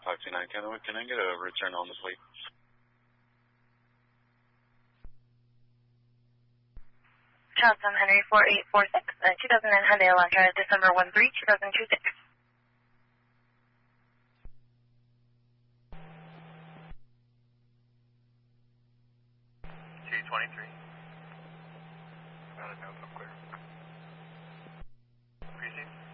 529, can I get a return on the plate? Charleston Henry 4846, 2009 Hyundai Elantra, December 13, 2026. 223. Got it, now I'm clear. Appreciate it.